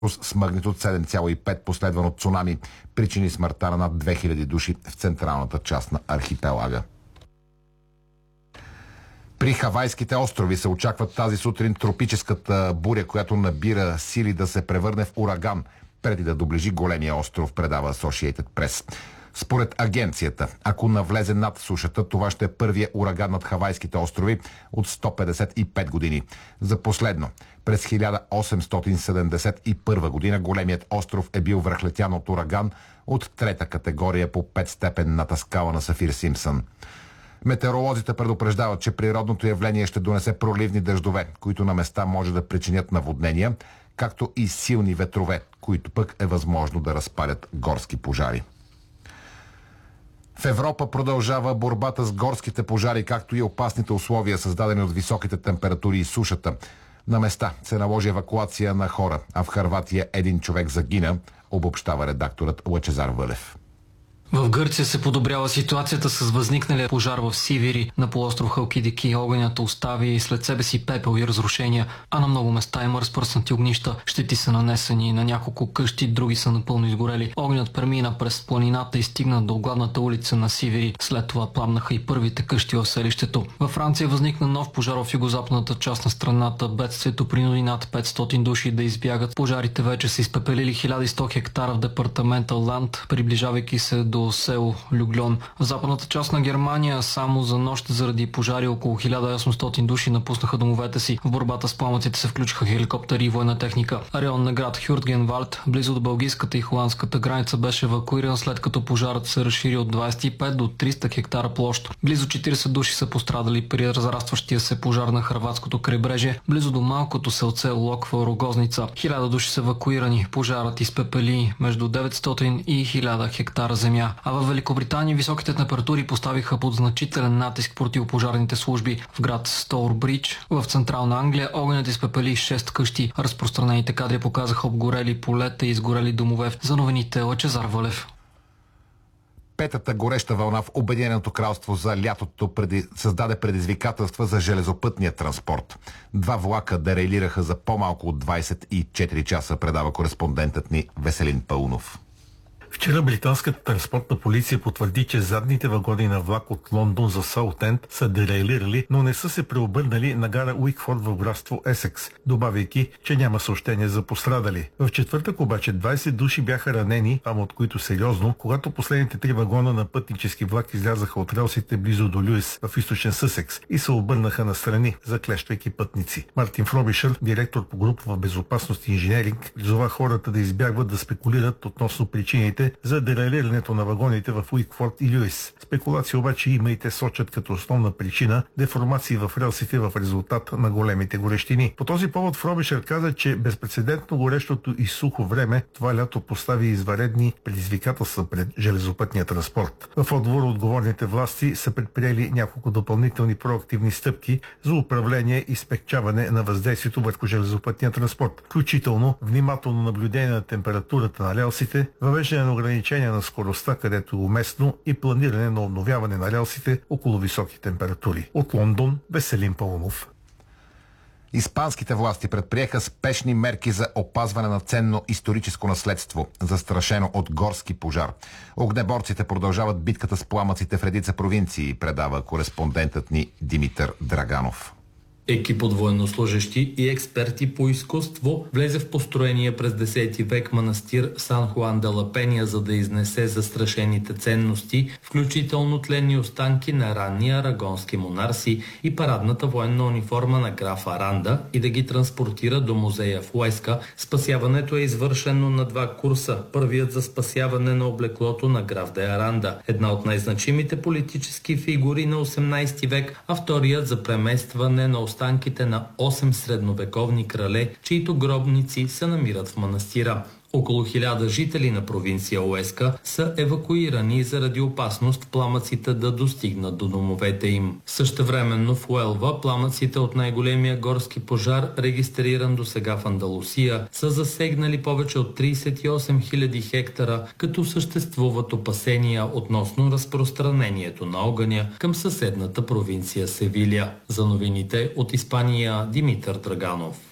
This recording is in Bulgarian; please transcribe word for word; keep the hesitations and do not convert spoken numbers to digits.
с магнитуд седем цяло и пет, последван от цунами, причини смъртта на над две хиляди души в централната част на архипелага. При Хавайските острови се очаква тази сутрин тропическата буря, която набира сили да се превърне в ураган, преди да доближи големия остров, предава Associated Press. Според агенцията, ако навлезе над сушата, това ще е първия ураган над Хавайските острови от сто петдесет и пет години. За последно, през хиляда осемстотин седемдесет и първа година големият остров е бил връхлетян от ураган от трета категория по петстепенната скала на Сафир-Симпсън. Метеоролозите предупреждават, че природното явление ще донесе проливни дъждове, които на места може да причинят наводнения, както и силни ветрове, които пък е възможно да разпалят горски пожари. В Европа продължава борбата с горските пожари, както и опасните условия, създадени от високите температури и сушата. На места се наложи евакуация на хора, а в Хърватия един човек загина, обобщава редакторът Лъчезар Вълев. В Гърция се подобрява ситуацията с възникналия пожар в Сивири. На полуостров Халкидики огънят остави след себе си пепел и разрушения, а на много места има разпръснати огнища. Щети са нанесени на няколко къщи, други са напълно изгорели. Огънят премина през планината и стигна до главната улица на Сивири. След това пламнаха и първите къщи в селището. Във Франция възникна нов пожар в югозападната част на страната. Бедствието принуди над петстотин души да избягат. Пожарите вече са изпепелили хиляда и сто хектара в департамента Ланд, приближавайки се до село Люглон. В западната част на Германия само за нощ заради пожари около хиляда и осемстотин души напуснаха домовете си. В борбата с пламъците се включиха хеликоптери и военна техника. Район на град Хюртгенвалд, близо до белгийската и холандската граница, беше евакуиран, след като пожарът се разшири от двадесет и пет до триста хектара площ. Близо четиридесет души са пострадали при разрастващия се пожар на хърватското крайбрежие, близо до малкото селце Локва Рогозница. Хиляда души са евакуирани. Пожарът изпепели между деветстотин и хиляда хектара земя. А в Великобритания високите температури поставиха под значителен натиск противопожарните служби. В град Стоурбридж, в централна Англия, огънят изпепели шест къщи. Разпространените кадри показаха обгорели полета и изгорели домове. За новините Лъчезар Вълев. Петата гореща вълна в Обединеното кралство за лятото преди... създаде предизвикателства за железопътния транспорт. Два влака дерайлираха за по-малко от двадесет и четири часа, предава кореспондентът ни Веселин Паунов. Вчера британската транспортна полиция потвърди, че задните вагони на влак от Лондон за Саутенд са дерейлирали, но не са се преобърнали на гара Уикфорд в графство Есекс, добавяйки, че няма съобщение за пострадали. В четвъртък обаче двадесет души бяха ранени, ама от които сериозно, когато последните три вагона на пътнически влак излязаха от релсите близо до Люис в източен Съсекс и се обърнаха настрани, заклещвайки пътници. Мартин Фробишър, директор по група в безопасност и инженеринг, призова хората да избягват да спекулират относно причините за дерайлирането на вагоните в Уикфорд и Люис. Спекулации обаче има и те сочат като основна причина деформации в релсите в резултат на големите горещини. По този повод Фробишър каза, че безпрецедентно горещото и сухо време това лято постави извънредни предизвикателства пред железопътния транспорт. В отговор отговорните власти са предприели няколко допълнителни проактивни стъпки за управление и смекчаване на въздействието върху железопътния транспорт, включително внимателно наблюдение на температурата на релсите, въвеждане на ограничения на скоростта, където е уместно, и планиране на обновяване на релсите около високи температури. От Лондон, Веселин Паунов. Испанските власти предприеха спешни мерки за опазване на ценно историческо наследство, застрашено от горски пожар. Огнеборците продължават битката с пламъците в редица провинции, предава кореспондентът ни Димитър Драганов. Екип от военнослужещи и експерти по изкуство влезе в построения през десети век манастир Сан Хуан де ла Пеня, за да изнесе застрашените ценности, включително тленни останки на ранни арагонски монарси и парадната военна униформа на граф Аранда, и да ги транспортира до музея в Уеска. Спасяването е извършено на два курса. Първият за спасяване на облеклото на граф де Аранда, една от най-значимите политически фигури на осемнадесети век, а вторият за преместване на останките на осем средновековни крале, чието гробници се намират в манастира. Около хиляда жители на провинция Уеска са евакуирани заради опасност пламъците да достигнат до домовете им. Същевременно в Уелва пламъците от най-големия горски пожар, регистриран до сега в Андалусия, са засегнали повече от тридесет и осем хиляди хектара, като съществуват опасения относно разпространението на огъня към съседната провинция Севиля. За новините от Испания, Димитър Драганов.